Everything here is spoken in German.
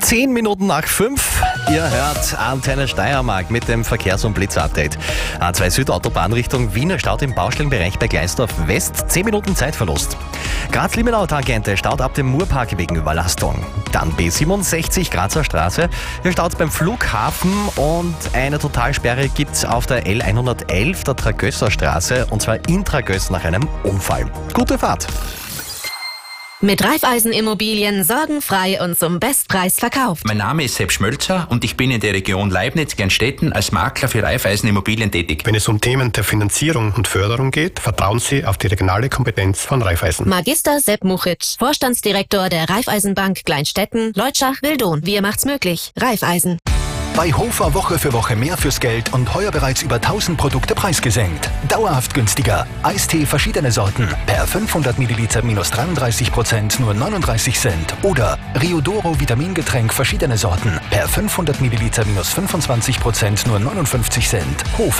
10 Minuten nach 5. Ihr hört Antenne Steiermark mit dem Verkehrs- und Blitz-Update. A2 Südautobahn Richtung Wiener staut im Baustellenbereich bei Gleisdorf West. 10 Minuten Zeitverlust. Graz-Liebenau-Tangente staut ab dem Murpark wegen Überlastung. Dann B67 Grazer Straße. Hier staut beim Flughafen und eine Totalsperre gibt's auf der L111 der Tragösser Straße und zwar in Tragöss nach einem Unfall. Gute Fahrt! Mit Raiffeisen Immobilien sorgenfrei und zum Bestpreis verkauft. Mein Name ist Sepp Schmölzer und ich bin in der Region Leibniz-Gernstetten als Makler für Raiffeisen Immobilien tätig. Wenn es um Themen der Finanzierung und Förderung geht, vertrauen Sie auf die regionale Kompetenz von Raiffeisen. Magister Sepp Muchitsch, Vorstandsdirektor der Raiffeisenbank Kleinstetten, Leutschach-Wildon. Wir macht's möglich. Raiffeisen. Bei Hofer Woche für Woche mehr fürs Geld und heuer bereits über 1000 Produkte preisgesenkt. Dauerhaft günstiger. Eistee verschiedene Sorten. Per 500 Milliliter minus 33% nur 39 Cent. Oder Riodoro Vitamingetränk verschiedene Sorten. Per 500 Milliliter minus 25% nur 59 Cent. Hofer.